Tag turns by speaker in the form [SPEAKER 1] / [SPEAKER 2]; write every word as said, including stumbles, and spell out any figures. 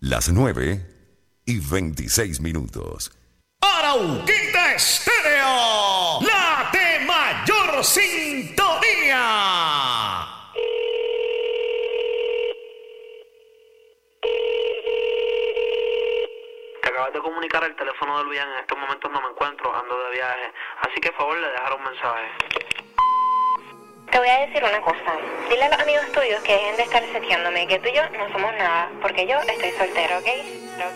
[SPEAKER 1] Las nueve y veintiséis minutos.
[SPEAKER 2] Arauquita Estéreo, la de mayor sintonía.
[SPEAKER 3] Te acabas de comunicar el teléfono de Luyan. En estos momentos no me encuentro, ando de viaje. Así que, por favor, le dejaré un mensaje.
[SPEAKER 4] Te voy a decir una cosa. Dile a los amigos tuyos que dejen de estar seteándome, que tú y yo no somos nada, porque yo estoy soltero, ¿ok?